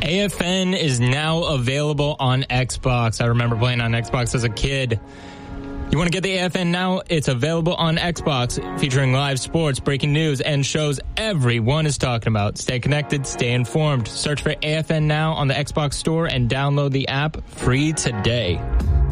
AFN is now available on Xbox. I remember playing on Xbox as a kid. You want to get the AFN now? It's available on Xbox, featuring live sports, breaking news, and shows everyone is talking about. Stay connected, stay informed. Search for AFN now on the Xbox Store and download the app free today.